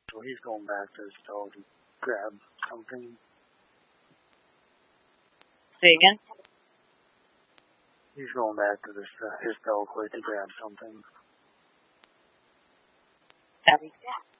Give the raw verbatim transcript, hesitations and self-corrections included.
So he's going back to his stove to grab something. Say again? He's going back to the, his stove quick to grab something. Copy.